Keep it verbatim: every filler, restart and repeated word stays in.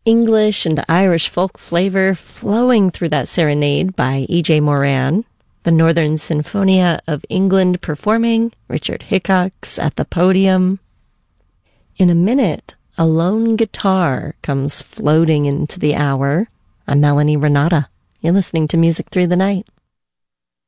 English and Irish folk flavor flowing through that serenade by E J Moran. The Northern Sinfonia of England performing, Richard Hickox at the podium. In a minute, a lone guitar comes floating into the hour. I'm Melanie Renata. You're listening to Music Through the Night.